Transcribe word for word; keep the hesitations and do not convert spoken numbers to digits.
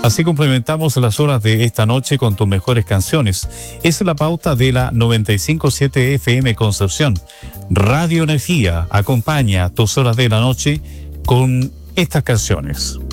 Así complementamos las horas de esta noche con tus mejores canciones. Es la pauta de la noventa y cinco punto siete F M Concepción. Radio Energía acompaña tus horas de la noche con estas canciones.